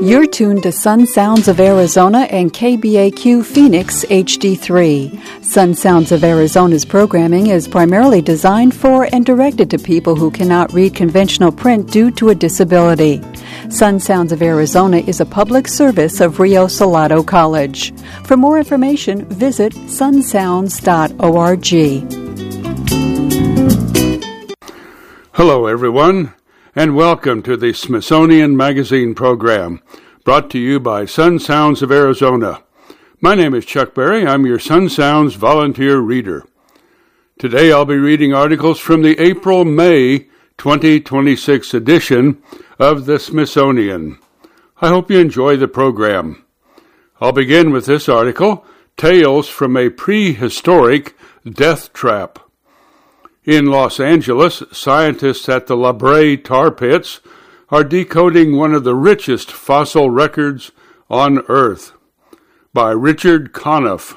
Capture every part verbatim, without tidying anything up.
You're tuned to Sun Sounds of Arizona and K B A Q Phoenix H D three. Sun Sounds of Arizona's programming is primarily designed for and directed to people who cannot read conventional print due to a disability. Sun Sounds of Arizona is a public service of Rio Salado College. For more information, visit sun sounds dot org. Hello, everyone, and welcome to the Smithsonian Magazine program, brought to you by Sun Sounds of Arizona. My name is Chuck Berry. I'm your Sun Sounds volunteer reader. Today I'll be reading articles from the April-May twenty twenty-six edition of the Smithsonian. I hope you enjoy the program. I'll begin with this article, Tales from a Prehistoric Death Trap. In Los Angeles, scientists at the La Brea tar pits are decoding one of the richest fossil records on Earth. By Richard Conniff.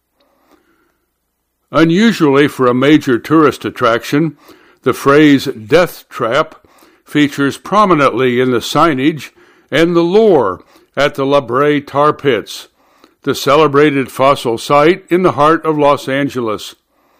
Unusually for a major tourist attraction, the phrase death trap features prominently in the signage and the lore at the La Brea tar pits, the celebrated fossil site in the heart of Los Angeles.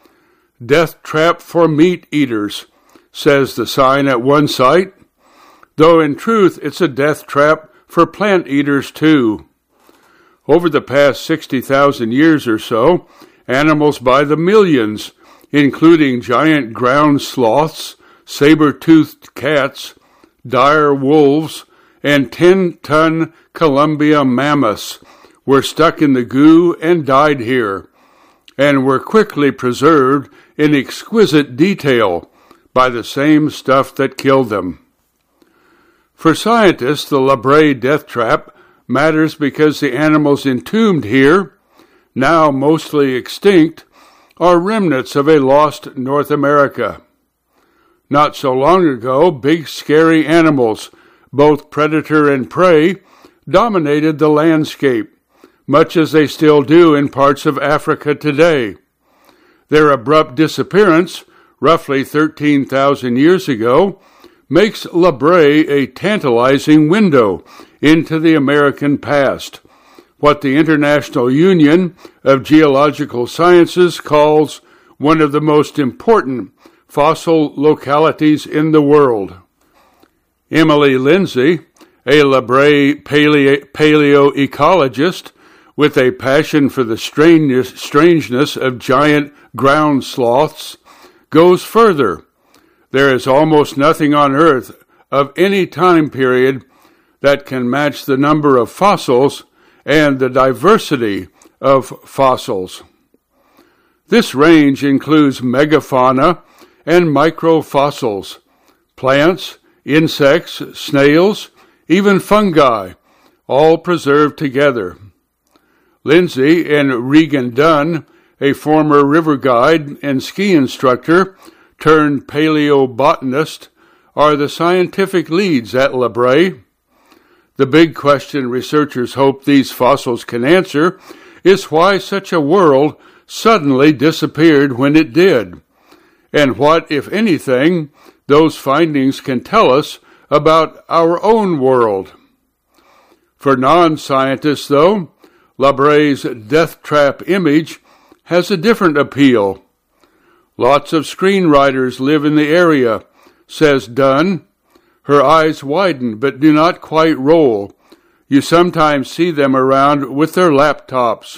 Death trap for meat eaters, says the sign at one site, though in truth it's a death trap for plant eaters too. Over the past sixty thousand years or so, animals by the millions, including giant ground sloths, saber-toothed cats, dire wolves, and ten-ton Columbia mammoths, were stuck in the goo and died here, and were quickly preserved in exquisite detail by the same stuff that killed them. For scientists, the La Brea death trap matters because the animals entombed here, now mostly extinct, are remnants of a lost North America. Not so long ago, big scary animals, both predator and prey, dominated the landscape, much as they still do in parts of Africa today. Their abrupt disappearance, roughly thirteen thousand years ago, makes La Brea a tantalizing window into the American past, what the International Union of Geological Sciences calls one of the most important fossil localities in the world. Emily Lindsay, a La Brea paleo- paleoecologist with a passion for the strangeness, strangeness of giant ground sloths, goes further. There is almost nothing on Earth of any time period that can match the number of fossils and the diversity of fossils. This range includes megafauna and microfossils, plants, insects, snails, even fungi, all preserved together. Lindsay and Regan Dunn, a former river guide and ski instructor turned paleobotanist, are the scientific leads at La Brea. The big question researchers hope these fossils can answer is why such a world suddenly disappeared when it did, and what, if anything, those findings can tell us about our own world. For non-scientists, though, La Brea's death trap image has a different appeal. Lots of screenwriters live in the area, says Dunn. Her eyes widen but do not quite roll. You sometimes see them around with their laptops.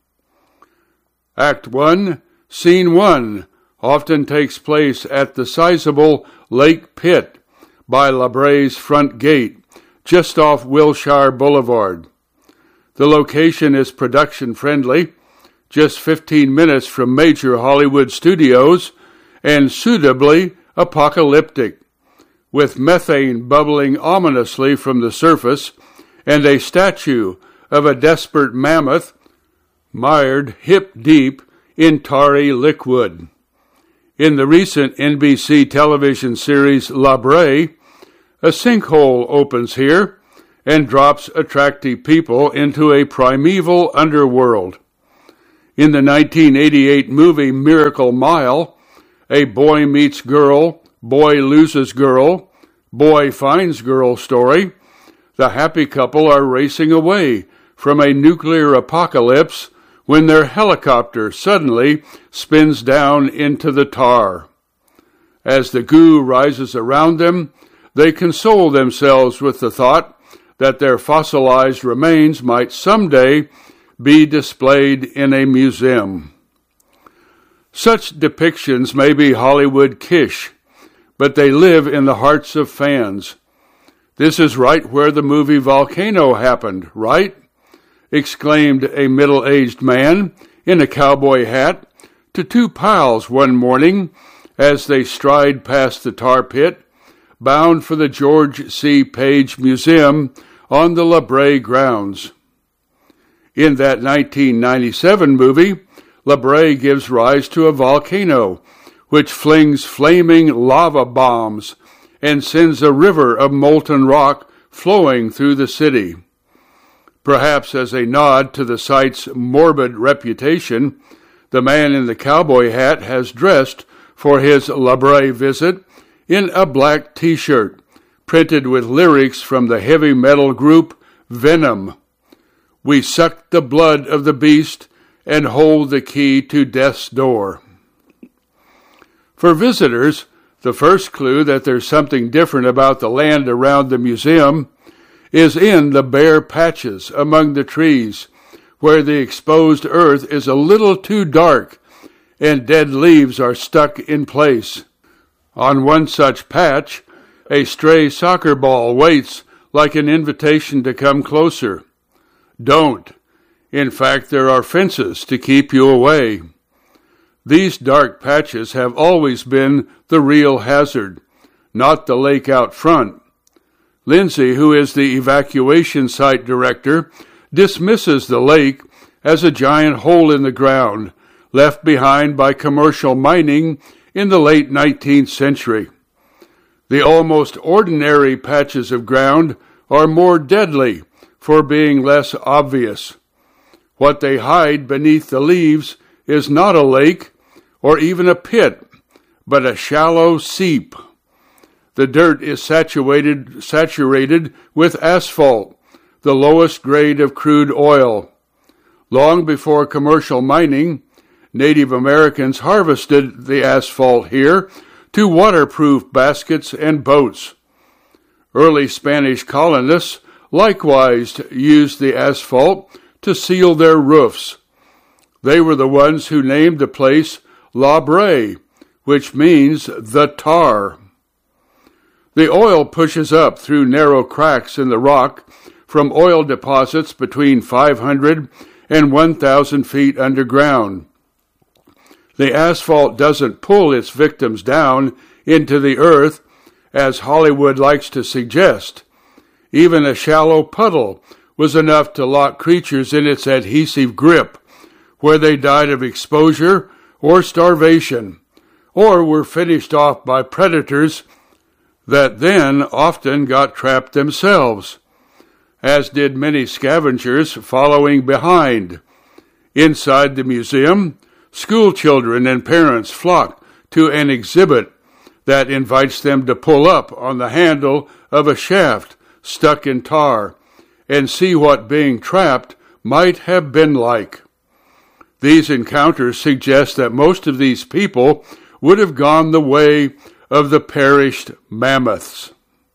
Act one, Scene one, often takes place at the sizable Lake Pit by La Brea's front gate, just off Wilshire Boulevard. The location is production-friendly, just fifteen minutes from major Hollywood studios, and suitably apocalyptic, with methane bubbling ominously from the surface and a statue of a desperate mammoth mired hip-deep in tarry liquid. In the recent N B C television series La Brea, a sinkhole opens here and drops attractive people into a primeval underworld. In the nineteen eighty-eight movie Miracle Mile, a boy meets girl, boy loses girl, boy finds girl story, The happy couple are racing away from a nuclear apocalypse when their helicopter suddenly spins down into the tar. As the goo rises around them, they console themselves with the thought that their fossilized remains might someday be displayed in a museum. Such depictions may be Hollywood kitsch, but they live in the hearts of fans. "This is right where the movie Volcano happened, right?" exclaimed a middle-aged man in a cowboy hat to two pals one morning as they stride past the tar pit, bound for the George C. Page Museum on the La Brea grounds. In that nineteen ninety-seven movie, La Brea gives rise to a volcano, which flings flaming lava bombs and sends a river of molten rock flowing through the city. Perhaps as a nod to the site's morbid reputation, the man in the cowboy hat has dressed for his La Brea visit in a black t-shirt, printed with lyrics from the heavy metal group Venom. "We suck the blood of the beast and hold the key to death's door." For visitors, the first clue that there's something different about the land around the museum is in the bare patches among the trees, where the exposed earth is a little too dark and dead leaves are stuck in place. On one such patch, a stray soccer ball waits like an invitation to come closer. Don't. In fact, there are fences to keep you away. These dark patches have always been the real hazard, not the lake out front. Lindsay, who is the evacuation site director, dismisses the lake as a giant hole in the ground left behind by commercial mining in the late nineteenth century. The almost ordinary patches of ground are more deadly for being less obvious. What they hide beneath the leaves is not a lake or even a pit, but a shallow seep. The dirt is saturated, saturated with asphalt, the lowest grade of crude oil. Long before commercial mining, Native Americans harvested the asphalt here to waterproof baskets and boats. Early Spanish colonists likewise used the asphalt to seal their roofs. They were the ones who named the place La Brea, which means the tar. The oil pushes up through narrow cracks in the rock from oil deposits between five hundred and one thousand feet underground. The asphalt doesn't pull its victims down into the earth, as Hollywood likes to suggest. Even a shallow puddle was enough to lock creatures in its adhesive grip, where they died of exposure or starvation, or were finished off by predators that then often got trapped themselves, as did many scavengers following behind. Inside the museum, school children and parents flock to an exhibit that invites them to pull up on the handle of a shaft stuck in tar and see what being trapped might have been like. These encounters suggest that most of these people would have gone the way of the perished mammoths.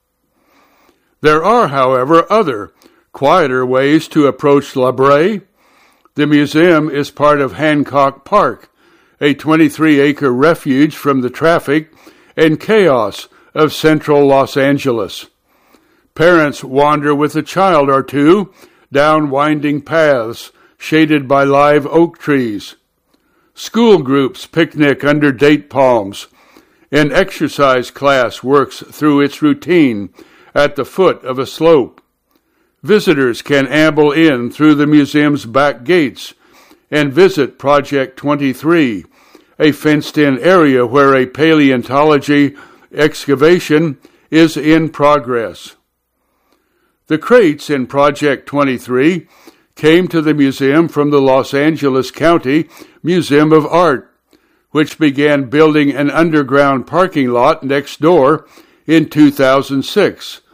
There are, however, other, quieter ways to approach La Brea. The museum is part of Hancock Park, a twenty-three acre refuge from the traffic and chaos of central Los Angeles. Parents wander with a child or two down winding paths shaded by live oak trees. School groups picnic under date palms. An exercise class works through its routine at the foot of a slope. Visitors can amble in through the museum's back gates and visit Project twenty-three, a fenced-in area where a paleontology excavation is in progress. The crates in Project twenty-three came to the museum from the Los Angeles County Museum of Art, which began building an underground parking lot next door in two thousand six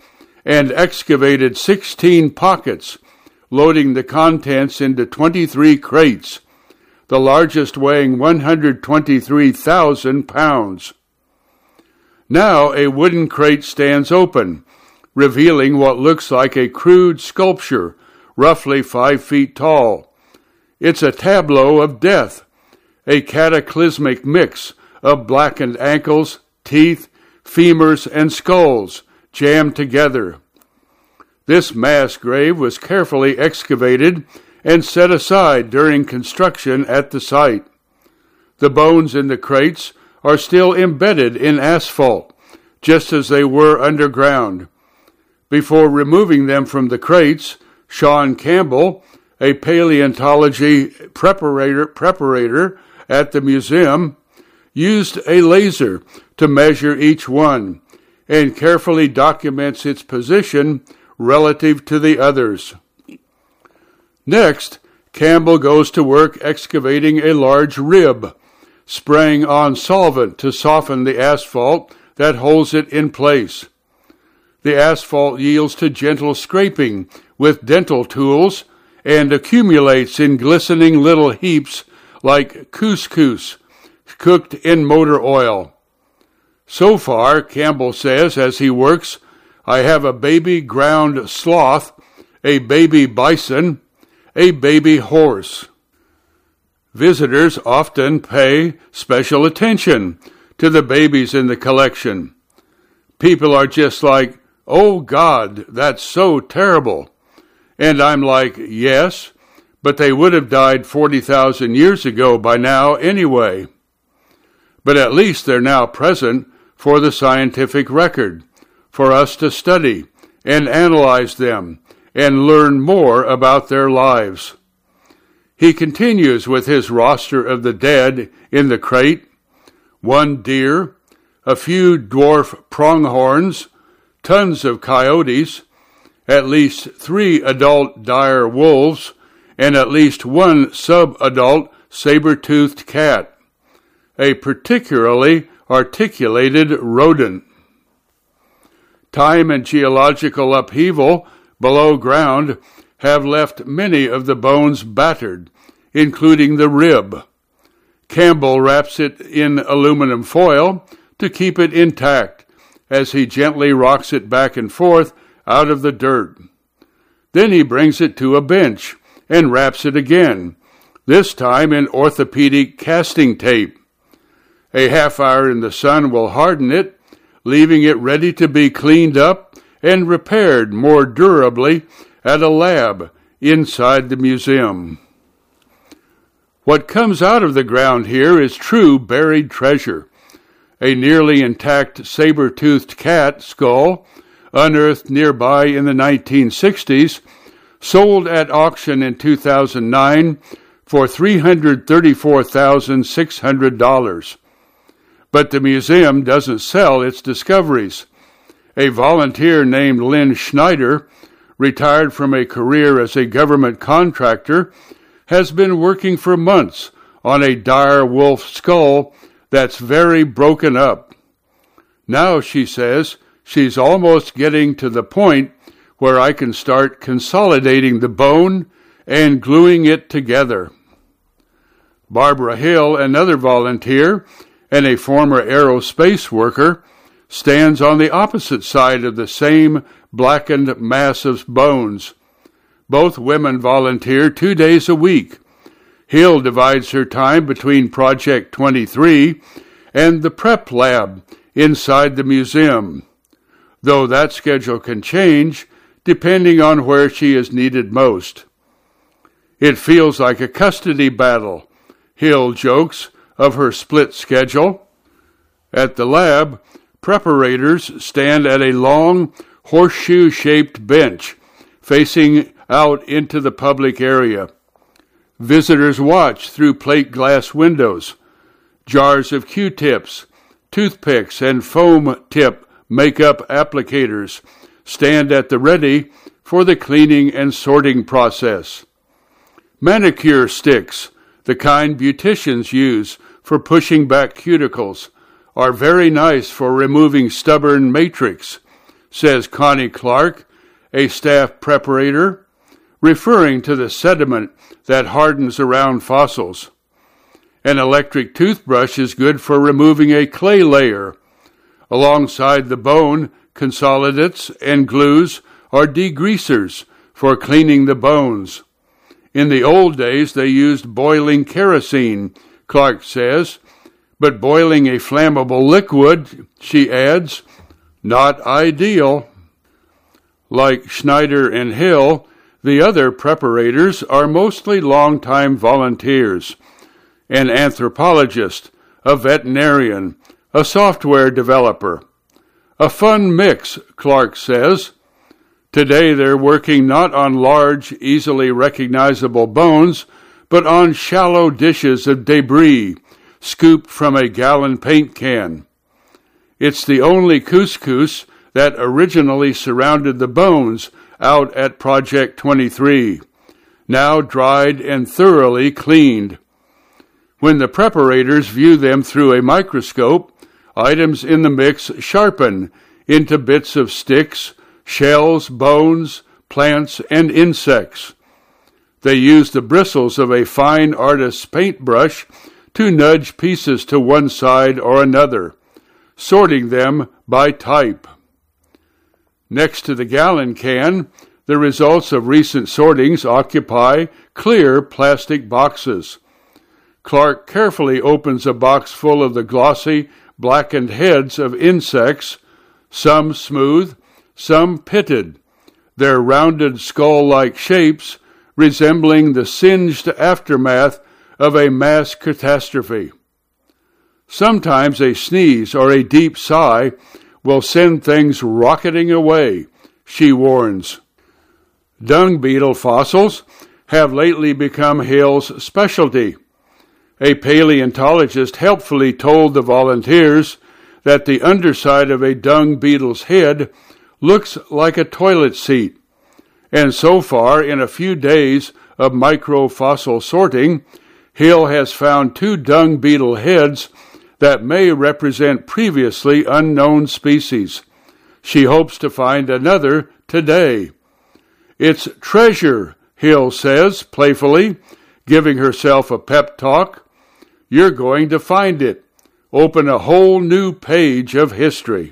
and excavated sixteen pockets, loading the contents into twenty-three crates, the largest weighing one hundred twenty-three thousand pounds. Now a wooden crate stands open, revealing what looks like a crude sculpture, roughly five feet tall. It's a tableau of death, a cataclysmic mix of blackened ankles, teeth, femurs, and skulls jammed together. This mass grave was carefully excavated and set aside during construction at the site. The bones in the crates are still embedded in asphalt, just as they were underground. Before removing them from the crates, Sean Campbell, a paleontology preparator, preparator at the museum, used a laser to measure each one and carefully documents its position relative to the others. Next, Campbell goes to work excavating a large rib, spraying on solvent to soften the asphalt that holds it in place. The asphalt yields to gentle scraping with dental tools and accumulates in glistening little heaps like couscous cooked in motor oil. So far, Campbell says as he works, I have a baby ground sloth, a baby bison, a baby horse. Visitors often pay special attention to the babies in the collection. People are just like, oh God, that's so terrible. And I'm like, yes, but they would have died forty thousand years ago by now anyway. But at least they're now present for the scientific record, for us to study and analyze them and learn more about their lives. He continues with his roster of the dead in the crate: one deer, a few dwarf pronghorns, tons of coyotes, at least three adult dire wolves, and at least one sub-adult saber-toothed cat, a particularly articulated rodent. Time and geological upheaval below ground have left many of the bones battered, including the rib. Campbell wraps it in aluminum foil to keep it intact as he gently rocks it back and forth out of the dirt. Then he brings it to a bench and wraps it again, this time in orthopedic casting tape. A half hour in the sun will harden it, leaving it ready to be cleaned up and repaired more durably at a lab inside the museum. What comes out of the ground here is true buried treasure. A nearly intact saber-toothed cat skull, unearthed nearby in the nineteen sixties, sold at auction in two thousand nine for three hundred thirty-four thousand six hundred dollars. But the museum doesn't sell its discoveries. A volunteer named Lynn Schneider, retired from a career as a government contractor, has been working for months on a dire wolf skull that's very broken up. Now, she says, she's almost getting to the point where I can start consolidating the bone and gluing it together. Barbara Hill, another volunteer and a former aerospace worker, stands on the opposite side of the same blackened mass of bones. Both women volunteer two days a week. Hill divides her time between Project twenty-three and the prep lab inside the museum, though that schedule can change depending on where she is needed most. It feels like a custody battle, Hill jokes of her split schedule. At the lab, preparators stand at a long, horseshoe-shaped bench facing out into the public area. Visitors watch through plate glass windows. Jars of Q-tips, toothpicks, and foam tip makeup applicators stand at the ready for the cleaning and sorting process. Manicure sticks, the kind beauticians use for pushing back cuticles, are very nice for removing stubborn matrix, says Connie Clark, a staff preparator, referring to the sediment that hardens around fossils. An electric toothbrush is good for removing a clay layer. Alongside the bone, consolidates and glues are degreasers for cleaning the bones. In the old days, they used boiling kerosene, Clark says, but boiling a flammable liquid, she adds, not ideal. Like Schneider and Hill, the other preparators are mostly long-time volunteers, an anthropologist, a veterinarian, a software developer. A fun mix, Clark says. Today they're working not on large, easily recognizable bones, but on shallow dishes of debris scooped from a gallon paint can. It's the only couscous that originally surrounded the bones out at Project twenty-three, now dried and thoroughly cleaned. When the preparators view them through a microscope, items in the mix sharpen into bits of sticks, shells, bones, plants, and insects. They use the bristles of a fine artist's paintbrush to nudge pieces to one side or another, sorting them by type. Next to the gallon can, the results of recent sortings occupy clear plastic boxes. Clark carefully opens a box full of the glossy, blackened heads of insects, some smooth, some pitted, their rounded skull-like shapes resembling the singed aftermath of a mass catastrophe. Sometimes a sneeze or a deep sigh will send things rocketing away, she warns. Dung beetle fossils have lately become Hill's specialty. A paleontologist helpfully told the volunteers that the underside of a dung beetle's head looks like a toilet seat, and so far, in a few days of microfossil sorting, Hill has found two dung beetle heads that may represent previously unknown species. She hopes to find another today. It's treasure, Hill says playfully, giving herself a pep talk. You're going to find it. Open a whole new page of history.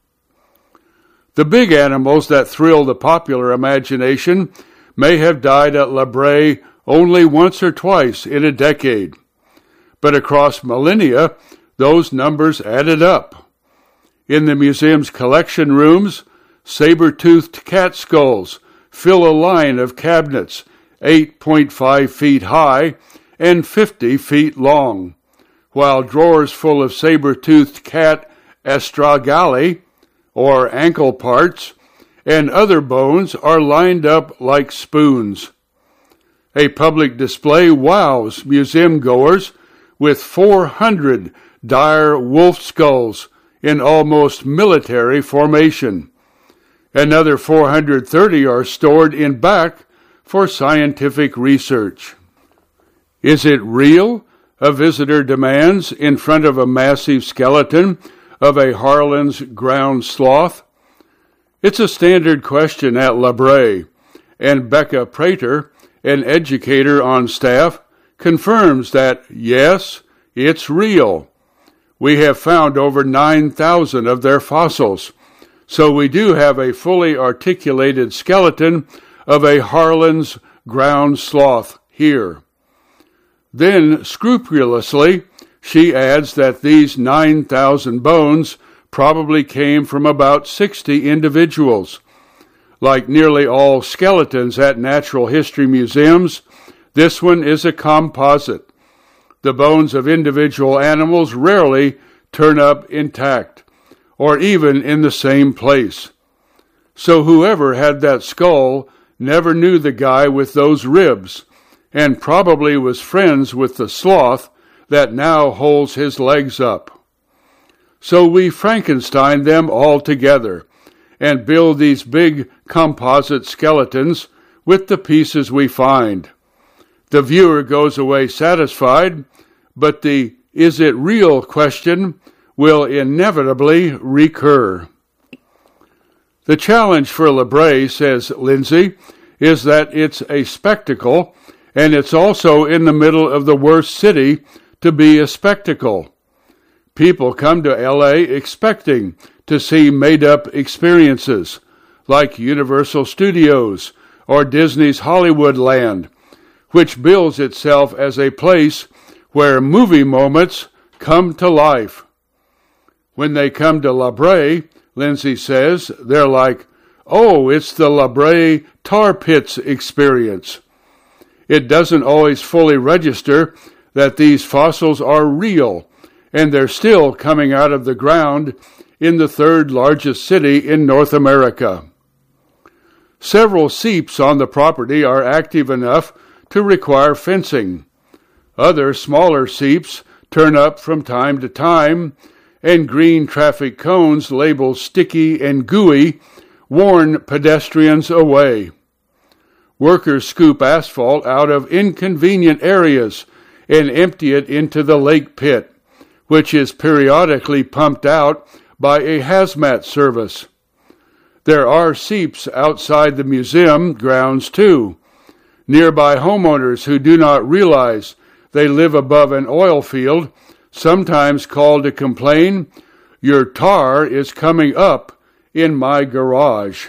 The big animals that thrill the popular imagination may have died at La Brea only once or twice in a decade. But across millennia, those numbers added up. In the museum's collection rooms, saber-toothed cat skulls fill a line of cabinets eight point five feet high and fifty feet long, while drawers full of saber-toothed cat astragali, or ankle parts, and other bones are lined up like spoons. A public display wows museum-goers with four hundred dire wolf skulls in almost military formation. Another four hundred thirty are stored in back for scientific research. Is it real? A visitor demands in front of a massive skeleton of a Harlan's ground sloth. It's a standard question at La Brea, and Becca Prater, an educator on staff, confirms that, yes, it's real. We have found over nine thousand of their fossils, so we do have a fully articulated skeleton of a Harlan's ground sloth here. Then, scrupulously, she adds that these nine thousand bones probably came from about sixty individuals. Like nearly all skeletons at natural history museums, this one is a composite. The bones of individual animals rarely turn up intact, or even in the same place. So whoever had that skull never knew the guy with those ribs, and probably was friends with the sloth that now holds his legs up. So we Frankenstein them all together and build these big composite skeletons with the pieces we find. The viewer goes away satisfied, but the "is it real" question will inevitably recur. The challenge for LaBrae, says Lindsay, is that it's a spectacle, and it's also in the middle of the worst city to be a spectacle. People come to L A expecting to see made-up experiences, like Universal Studios or Disney's Hollywood Land, which bills itself as a place where movie moments come to life. When they come to LaBrae, Lindsay says, they're like, oh, it's the LaBrae Tar Pits experience. It doesn't always fully register that these fossils are real, and they're still coming out of the ground in the third largest city in North America. Several seeps on the property are active enough to require fencing. Other smaller seeps turn up from time to time, and green traffic cones labeled sticky and gooey warn pedestrians away. Workers scoop asphalt out of inconvenient areas and empty it into the lake pit, which is periodically pumped out by a hazmat service. There are seeps outside the museum grounds too, nearby homeowners who do not realize they live above an oil field sometimes call to complain, your tar is coming up in my garage.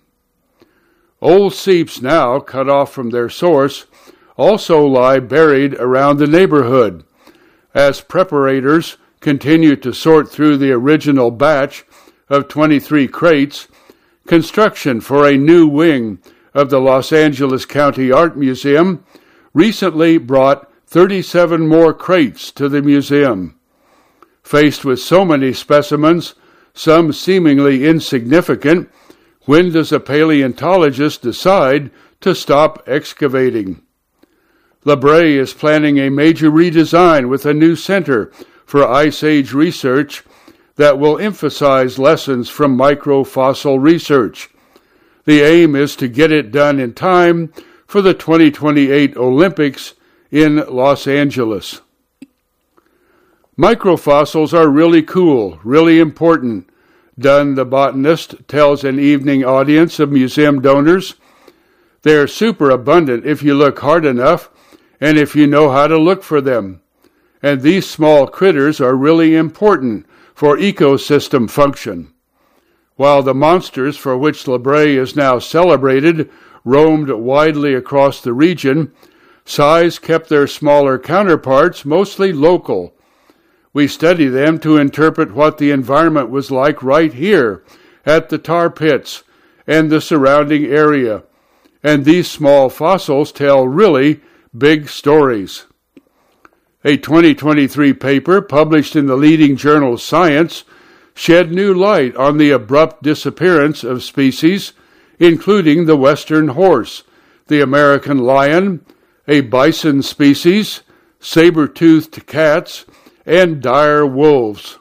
Old seeps now cut off from their source also lie buried around the neighborhood as preparators continue to sort through the original batch of twenty-three crates. Construction for a new wing of the Los Angeles County Art Museum recently brought thirty-seven more crates to the museum. Faced with so many specimens, some seemingly insignificant, when does a paleontologist decide to stop excavating? LaBrae is planning a major redesign with a new center for Ice Age research that will emphasize lessons from microfossil research. The aim is to get it done in time for the twenty twenty-eight Olympics in Los Angeles. Microfossils are really cool, really important, Dunn the botanist tells an evening audience of museum donors. They're super abundant if you look hard enough and if you know how to look for them. And these small critters are really important for ecosystem function. While the monsters for which LaBrae is now celebrated roamed widely across the region, size kept their smaller counterparts mostly local. We study them to interpret what the environment was like right here at the tar pits and the surrounding area. And these small fossils tell really big stories. A twenty twenty-three paper published in the leading journal Science shed new light on the abrupt disappearance of species, including the western horse, the American lion, a bison species, saber-toothed cats, and dire wolves.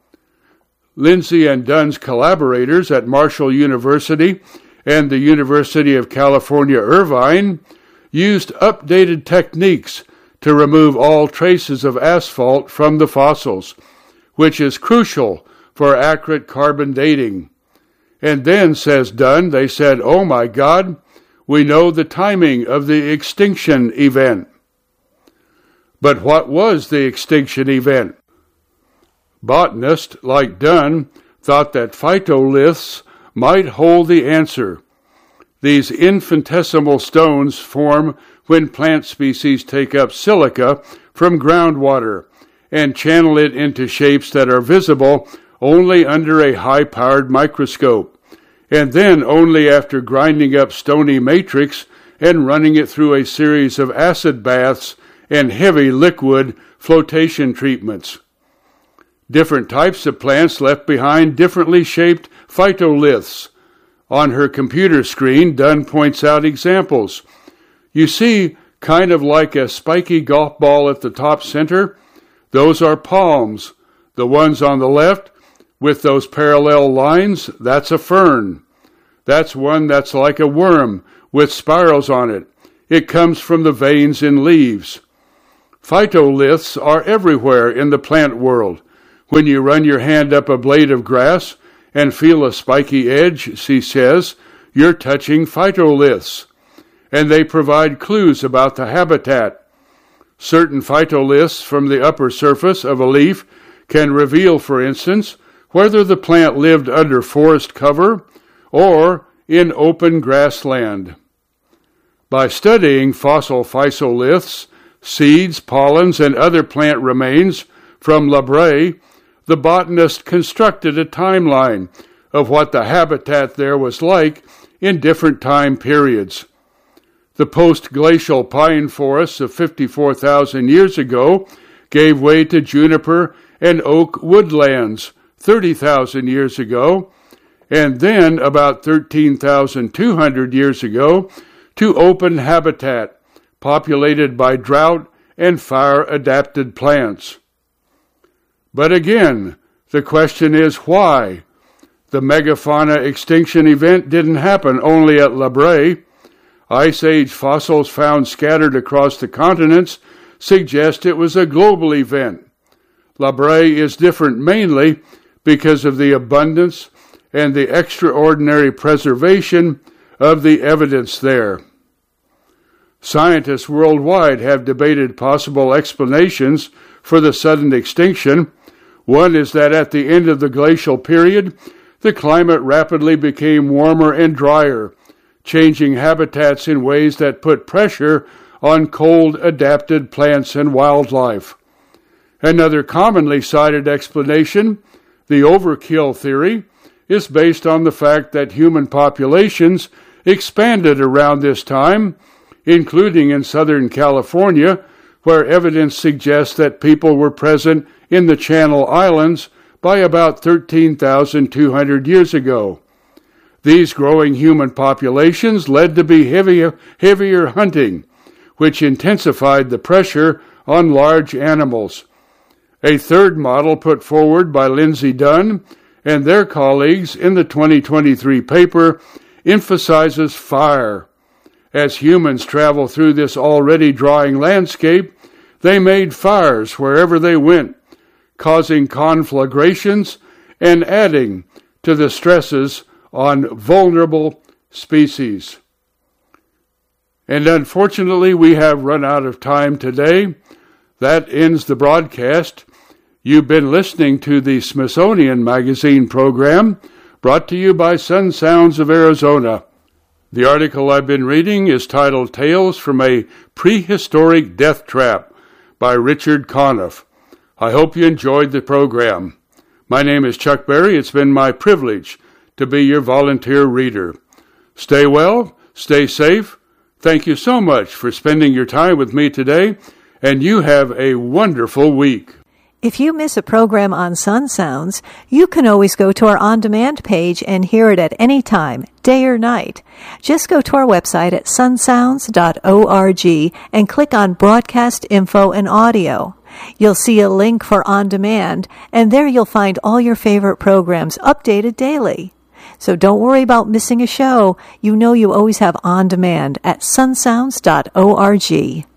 Lindsay and Dunn's collaborators at Marshall University and the University of California, Irvine used updated techniques to remove all traces of asphalt from the fossils, which is crucial for accurate carbon dating. And then, says Dunn, they said, oh my God, we know the timing of the extinction event. But what was the extinction event? Botanists, like Dunn, thought that phytoliths might hold the answer. These infinitesimal stones form when plant species take up silica from groundwater and channel it into shapes that are visible only under a high-powered microscope, and then only after grinding up stony matrix and running it through a series of acid baths and heavy liquid flotation treatments. Different types of plants left behind differently shaped phytoliths. On her computer screen, Dunn points out examples. You see, kind of like a spiky golf ball at the top center? Those are palms. The ones on the left, with those parallel lines, that's a fern. That's one that's like a worm, with spirals on it. It comes from the veins in leaves. Phytoliths are everywhere in the plant world. When you run your hand up a blade of grass and feel a spiky edge, she says, you're touching phytoliths, and they provide clues about the habitat. Certain phytoliths from the upper surface of a leaf can reveal, for instance, whether the plant lived under forest cover or in open grassland. By studying fossil phytoliths, seeds, pollens, and other plant remains from Labré, the botanist constructed a timeline of what the habitat there was like in different time periods. The post-glacial pine forests of fifty-four thousand years ago gave way to juniper and oak woodlands thirty thousand years ago, and then about thirteen thousand two hundred years ago to open habitat populated by drought and fire-adapted plants. But again, the question is why? The megafauna extinction event didn't happen only at Labré. Ice Age fossils found scattered across the continents suggest it was a global event. Labré is different mainly because of the abundance and the extraordinary preservation of the evidence there. Scientists worldwide have debated possible explanations for the sudden extinction. One is that at the end of the glacial period, the climate rapidly became warmer and drier, changing habitats in ways that put pressure on cold-adapted plants and wildlife. Another commonly cited explanation, the overkill theory, is based on the fact that human populations expanded around this time, including in Southern California, where evidence suggests that people were present in the Channel Islands by about thirteen thousand two hundred years ago. These growing human populations led to be heavier, heavier hunting, which intensified the pressure on large animals. A third model put forward by Lindsay Dunn and their colleagues in the twenty twenty-three paper emphasizes fire. As humans travel through this already drying landscape, they made fires wherever they went, causing conflagrations and adding to the stresses on vulnerable species. And unfortunately, we have run out of time today. That ends the broadcast. You've been listening to the Smithsonian Magazine program, brought to you by Sun Sounds of Arizona. The article I've been reading is titled Tales from a Prehistoric Death Trap by Richard Conniff. I hope you enjoyed the program. My name is Chuck Berry. It's been my privilege to be your volunteer reader. Stay well, stay safe. Thank you so much for spending your time with me today, and you have a wonderful week. If you miss a program on Sun Sounds, you can always go to our on-demand page and hear it at any time, day or night. Just go to our website at sun sounds dot org and click on Broadcast Info and Audio. You'll see a link for On Demand, and there you'll find all your favorite programs updated daily. So don't worry about missing a show. You know you always have On Demand at sun sounds dot org.